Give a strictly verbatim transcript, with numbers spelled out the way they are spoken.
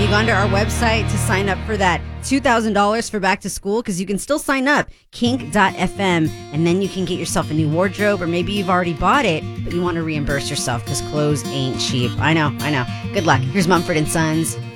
you gone to our website to sign up for that two thousand dollars for back to school? Because you can still sign up, kink dot f m, and then you can get yourself a new wardrobe, or maybe you've already bought it, but you want to reimburse yourself because clothes ain't cheap. I know, I know. Good luck. Here's Mumford and Sons.